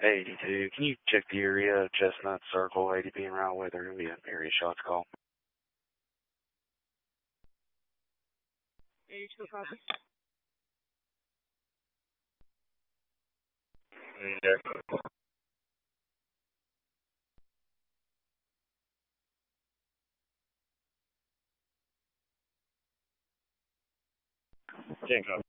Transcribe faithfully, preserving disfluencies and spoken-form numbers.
eighty-two. Can you check the area? Chestnut Circle, A D P and Railway. They're going to be an area shots call. eighty-two, copy. There. ten copy.